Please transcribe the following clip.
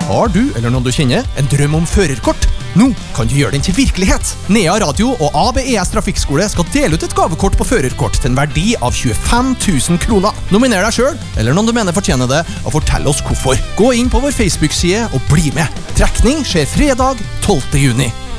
Har du, eller noen du kjenner, en drøm om førerkort? Nå kan du gjøre den til virkelighet. Nea Radio og ABES Trafikkskole skal dele ut et gavekort på førerkort til en verdi av 25 000 kroner. Nominer deg selv, eller noen du mener fortjener det, og fortell oss hvorfor. Gå inn på vår Facebook-side og bli med. Trekning skjer fredag 12. juni.